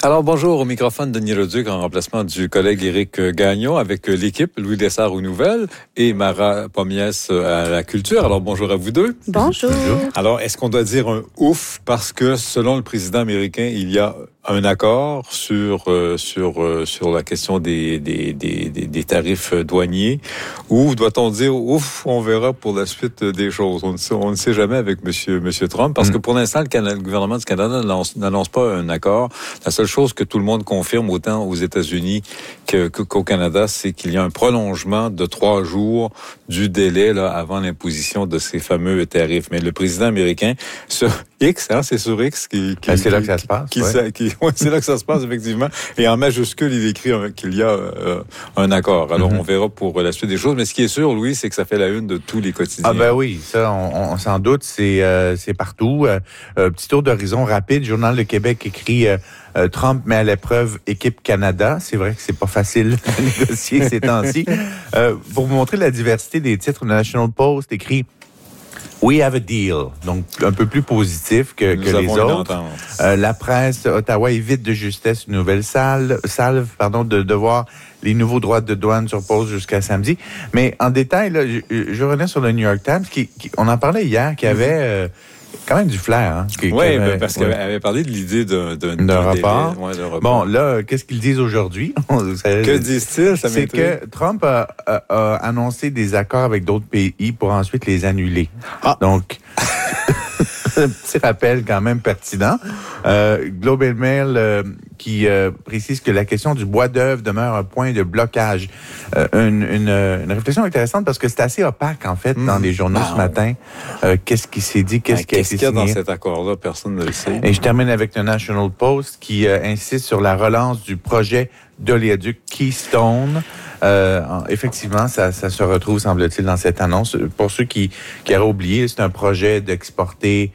Alors, bonjour, au microphone Denis Leduc en remplacement du collègue Éric Gagnon avec l'équipe Louis Lessard aux nouvelles et Mara Pomiès à la culture. Alors, bonjour à vous deux. Bonjour. Alors, est-ce qu'on doit dire un ouf parce que selon le président américain, il y a un accord sur la question des tarifs douaniers, ou doit-on dire ouf, on verra pour la suite des choses. On ne sait jamais avec monsieur Trump, parce que pour l'instant le gouvernement du Canada n'annonce pas un accord. La seule chose que tout le monde confirme autant aux États-Unis qu'au Canada, c'est qu'il y a un prolongement de 3 jours du délai là avant l'imposition de ces fameux tarifs. Mais le président américain sur X, c'est sur X c'est là que ça se passe. Oui, c'est là que ça se passe, effectivement. Et en majuscule, il écrit qu'il y a un accord. Alors, on verra pour la suite des choses. Mais ce qui est sûr, Louis, c'est que ça fait la une de tous les quotidiens. Ah ben oui, ça, on s'en doute, c'est partout. Petit tour d'horizon rapide. Journal de Québec écrit Trump met à l'épreuve équipe Canada. C'est vrai que c'est pas facile à négocier ces temps-ci. Pour vous montrer la diversité des titres, le National Post écrit We have a deal, donc un peu plus positif que les autres. La presse, Ottawa évite de justesse une nouvelle salve, de devoir les nouveaux droits de douane sur pause jusqu'à samedi. Mais en détail, là, je reviens sur le New York Times, on en parlait hier, qui avait quand même du flair. Hein, oui, parce qu'elle avait parlé de l'idée d'un rapport. Bon, là, qu'est-ce qu'ils disent aujourd'hui? Que disent-ils? C'est que Trump a annoncé des accords avec d'autres pays pour ensuite les annuler. Donc, un petit rappel quand même pertinent. Globe and Mail qui précise que la question du bois d'œuvre demeure un point de blocage. Une réflexion intéressante parce que c'est assez opaque, en fait, dans les journaux ce matin. Qu'est-ce qui s'est dit? Qu'est-ce qui a été signé? Qu'est-ce qu'il y a dans cet accord-là? Personne ne le sait. Et je termine avec le National Post qui insiste sur la relance du projet d'oléoduc Keystone. Effectivement, ça se retrouve, semble-t-il, dans cette annonce. Pour ceux qui auraient oublié, c'est un projet d'exporter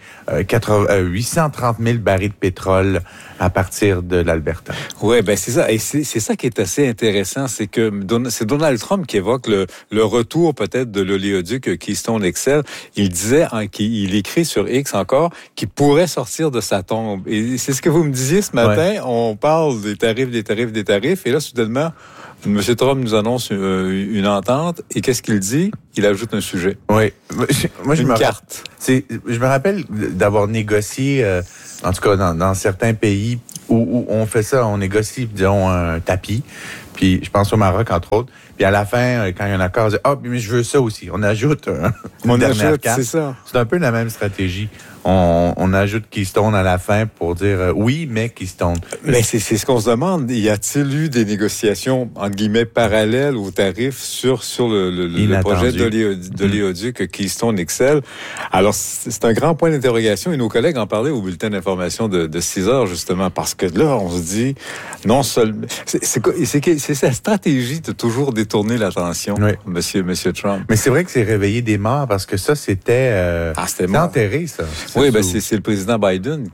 830 000 barils de pétrole à partir de l'Alberta. Oui, ben c'est ça. Et c'est ça qui est assez intéressant, c'est que c'est Donald Trump qui évoque le retour peut-être de l'oléoduc Keystone XL. Il disait, qu'il écrit sur X encore, qu'il pourrait sortir de sa tombe. Et c'est ce que vous me disiez ce matin. Ouais. On parle des tarifs, et là, soudainement, M. Trump nous annonce une entente, et qu'est-ce qu'il dit? Il ajoute un sujet. Oui. Moi, une carte. Je me rappelle d'avoir négocié, en tout cas dans certains pays où on fait ça, on négocie, disons, un tapis. Puis je pense au Maroc, entre autres. Puis à la fin, quand il y a un accord, on dit « mais je veux ça aussi ». On ajoute une dernière carte. C'est ça. C'est un peu la même stratégie. On ajoute Keystone à la fin pour dire oui, mais Keystone. Mais c'est ce qu'on se demande. Y a-t-il eu des négociations, entre guillemets, parallèles aux tarifs sur le projet d'oléoduc Keystone XL? Alors, c'est un grand point d'interrogation, et nos collègues en parlaient au bulletin d'information de 6 heures, justement, parce que là, on se dit, non seulement... C'est sa stratégie de toujours détourner l'attention, oui. Monsieur Trump. Mais c'est vrai que c'est réveillé des morts, parce que ça, c'était enterré, ça. Oui, ben c'est le président Biden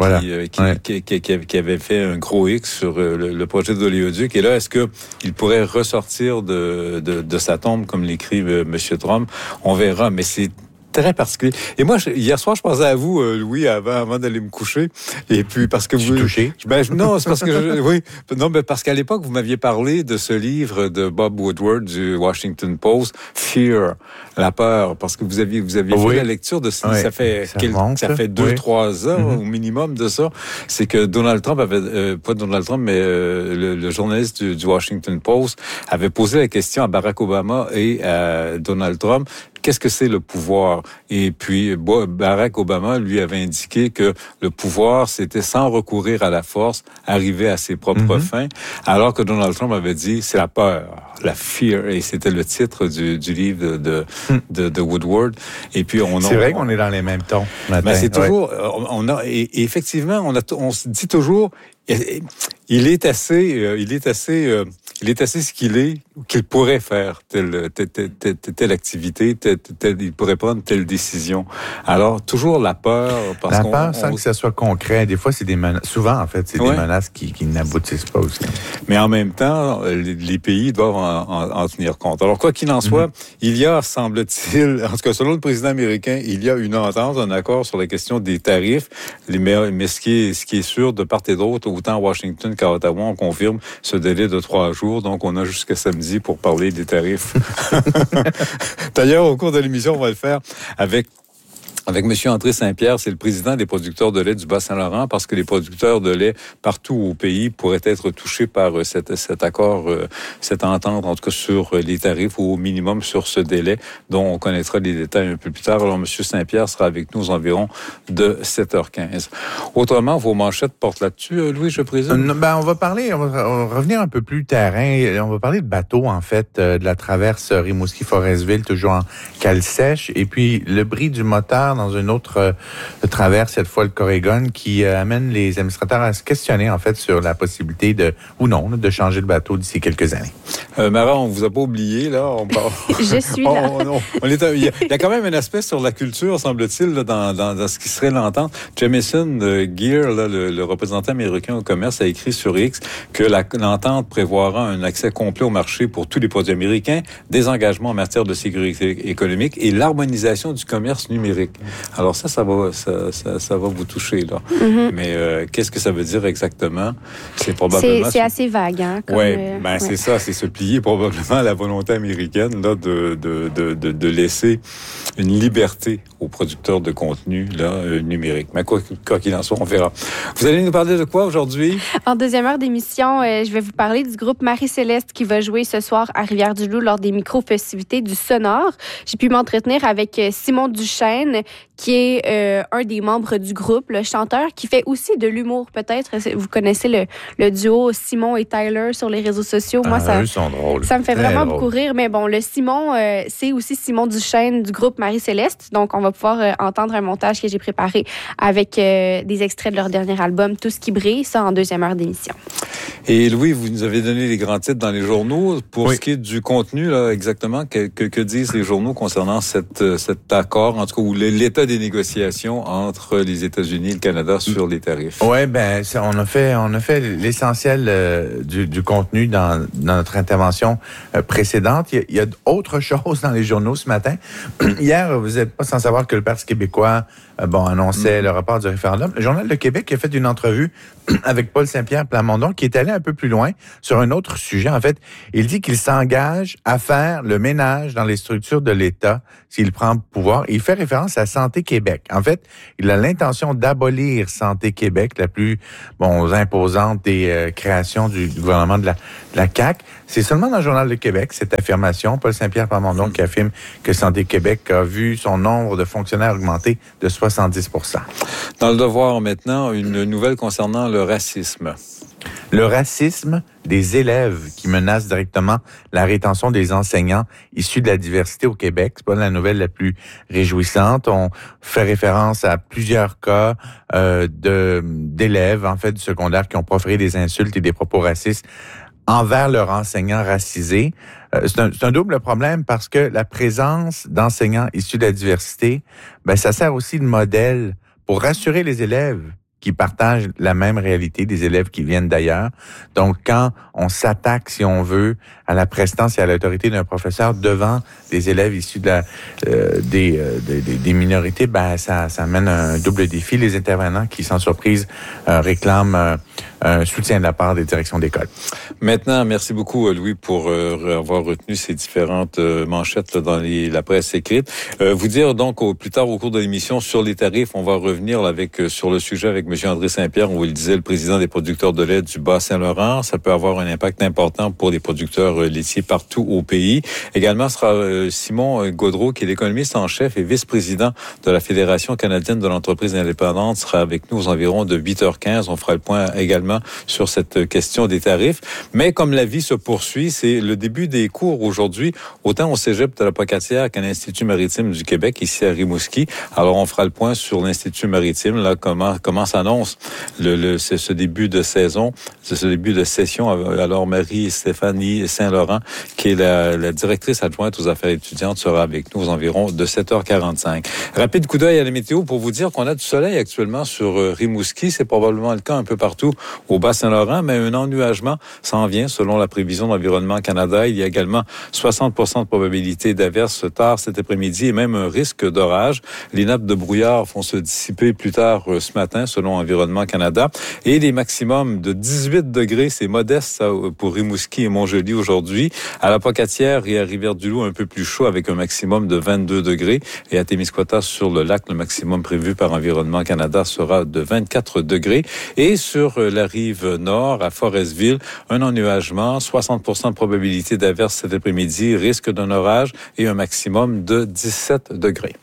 qui avait fait un gros X sur le projet d'oléoduc. Et là, est-ce qu'il pourrait ressortir de sa tombe, comme l'écrit M. Trump? On verra, mais c'est très particulier. Et moi, hier soir, je pensais à vous, Louis, avant d'aller me coucher. Et puis, parce que vous... touché? Non, c'est parce que oui. Non, mais parce qu'à l'époque, vous m'aviez parlé de ce livre de Bob Woodward du Washington Post, Fear, la peur, parce que vous aviez fait la lecture de ça. Ça fait 2-3 heures au minimum de ça. C'est que Donald Trump avait, pas Donald Trump, mais le journaliste du Washington Post avait posé la question à Barack Obama et à Donald Trump. Qu'est-ce que c'est le pouvoir? Et puis, Barack Obama lui avait indiqué que le pouvoir, c'était sans recourir à la force, arriver à ses propres fins, alors que Donald Trump avait dit, c'est la peur, la fear, et c'était le titre du livre de Woodward. Et puis, c'est vrai qu'on est dans les mêmes tons. Ben, c'est toujours, et effectivement, on se dit toujours, il est assez ce qu'il pourrait faire telle activité, il pourrait prendre telle décision. Alors, toujours la peur. La peur sans que ça soit concret. Des fois, c'est des menaces. Souvent, en fait, c'est des menaces qui n'aboutissent pas aussi. Mais en même temps, les pays doivent en tenir compte. Alors, quoi qu'il en soit, il y a, semble-t-il, en tout cas, selon le président américain, il y a une entente, un accord sur la question des tarifs. Mais ce qui est sûr de part et d'autre, autant à Washington qu'à Ottawa, on confirme ce délai de 3 jours. Donc, on a jusqu'à samedi pour parler des tarifs. D'ailleurs, au cours de l'émission, on va le faire avec M. André Saint-Pierre, c'est le président des producteurs de lait du Bas-Saint-Laurent, parce que les producteurs de lait partout au pays pourraient être touchés par cet accord, cette entente, en tout cas sur les tarifs ou au minimum sur ce délai, dont on connaîtra les détails un peu plus tard. Alors, M. Saint-Pierre sera avec nous aux environs de 7h15. Autrement, vos manchettes portent là-dessus, Louis, je présume? On va revenir un peu plus terrain. On va parler de bateau, en fait, de la traverse Rimouski-Forestville, toujours en cale sèche, et puis le bris du moteur dans une autre traverse, cette fois le Corrigan, qui amène les administrateurs à se questionner, en fait, sur la possibilité de changer de bateau d'ici quelques années. Mara, on vous a pas oublié, là. Je suis là. Il y a quand même un aspect sur la culture, semble-t-il, là, dans ce qui serait l'entente. Jamison Gear, là, le représentant américain au commerce, a écrit sur X que l'entente prévoira un accès complet au marché pour tous les produits américains, des engagements en matière de sécurité économique et l'harmonisation du commerce numérique. Alors ça va vous toucher, là. Mm-hmm. Mais qu'est-ce que ça veut dire exactement? C'est probablement... C'est assez vague, hein? Oui, c'est ça. C'est se plier probablement à la volonté américaine, là, de laisser une liberté aux producteurs de contenu, là, numérique. Mais quoi qu'il en soit, on verra. Vous allez nous parler de quoi aujourd'hui? En deuxième heure d'émission, je vais vous parler du groupe Marie-Céleste qui va jouer ce soir à Rivière-du-Loup lors des micro-festivités du Sonore. J'ai pu m'entretenir avec Simon Duchesne, qui est un des membres du groupe, le chanteur, qui fait aussi de l'humour, peut-être. Vous connaissez le duo Simon et Tyler sur les réseaux sociaux. Moi, eux sont drôles. Ça me fait vraiment beaucoup rire. Mais bon, le Simon, c'est aussi Simon Duchesne du groupe Marie-Céleste. Donc, on va pouvoir entendre un montage que j'ai préparé avec des extraits de leur dernier album, Tout ce qui brille, ça en deuxième heure d'émission. Et Louis, vous nous avez donné les grands titres dans les journaux. Pour ce qui est du contenu, là, exactement, que disent les journaux concernant cet accord, en tout cas, ou l'état des négociations entre les États-Unis et le Canada sur les tarifs? Oui, on a fait l'essentiel du contenu dans notre intervention précédente. Il y a autre chose dans les journaux ce matin. Hier, vous n'êtes pas sans savoir que le Parti québécois annonçait le rapport du référendum. Le Journal de Québec a fait une entrevue avec Paul Saint-Pierre Plamondon, qui est allé un peu plus loin sur un autre sujet. En fait, il dit qu'il s'engage à faire le ménage dans les structures de l'État s'il prend le pouvoir. Il fait référence à Santé Québec. En fait, il a l'intention d'abolir Santé Québec, la plus imposante des créations du gouvernement de la CAQ. C'est seulement dans le Journal de Québec, cette affirmation. Paul Saint-Pierre Plamondon qui affirme que Santé Québec a vu son nombre de fonctionnaires augmenter de 70%. Dans le Devoir, maintenant, une nouvelle concernant le racisme. Le racisme des élèves qui menacent directement la rétention des enseignants issus de la diversité au Québec. C'est pas la nouvelle la plus réjouissante. On fait référence à plusieurs cas d'élèves, en fait, du secondaire qui ont proféré des insultes et des propos racistes envers leurs enseignants racisés. C'est un double problème parce que la présence d'enseignants issus de la diversité, ça sert aussi de modèle pour rassurer les élèves qui partagent la même réalité, des élèves qui viennent d'ailleurs. Donc, quand on s'attaque, si on veut, à la prestance et à l'autorité d'un professeur devant des élèves issus de des minorités, ça amène un double défi. Les intervenants qui, sans surprise, réclament un soutien de la part des directions d'école. Maintenant, merci beaucoup, Louis, pour avoir retenu ces différentes manchettes dans la presse écrite. Vous dire donc plus tard au cours de l'émission sur les tarifs, on va revenir sur le sujet avec M. André Saint-Pierre, où il disait le président des producteurs de lait du Bas-Saint-Laurent. Ça peut avoir un impact important pour les producteurs laitiers partout au pays. Également, ce sera Simon Gaudreault, qui est l'économiste en chef et vice-président de la Fédération canadienne de l'entreprise indépendante, sera avec nous aux environs de 8h15. On fera le point également sur cette question des tarifs. Mais comme la vie se poursuit, c'est le début des cours aujourd'hui, autant au Cégep de la Pocatière qu'à l'Institut maritime du Québec, ici à Rimouski. Alors, on fera le point sur l'Institut maritime, là, comment s'annonce ce début de saison C'est ce début de session. Alors, Marie-Stéphanie Saint-Laurent, qui est la directrice adjointe aux affaires étudiantes, sera avec nous aux environs de 7h45. Rapide coup d'œil à la météo pour vous dire qu'on a du soleil actuellement sur Rimouski. C'est probablement le cas un peu partout au Bas-Saint-Laurent, mais un ennuagement s'en vient selon la prévision d'Environnement Canada. Il y a également 60% de probabilité d'averses tard cet après-midi et même un risque d'orage. Les nappes de brouillard vont se dissiper plus tard ce matin selon Environnement Canada. Et les maximums de 18 degrés, c'est modeste pour Rimouski et Montjoli aujourd'hui. À la Pocatière et à Rivière-du-Loup, un peu plus chaud avec un maximum de 22 degrés. Et à Témiscouata, sur le lac, le maximum prévu par Environnement Canada sera de 24 degrés. Et sur la rive nord, à Forestville, un ennuagement, 60% de probabilité d'averse cet après-midi, risque d'un orage et un maximum de 17 degrés.